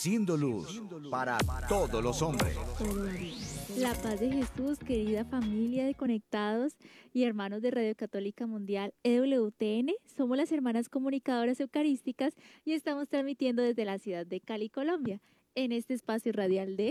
siendo luz para todos los hombres. La paz de Jesús, querida familia de Conectados y hermanos de Radio Católica Mundial EWTN, somos las hermanas comunicadoras eucarísticas y estamos transmitiendo desde la ciudad de Cali, Colombia, en este espacio radial de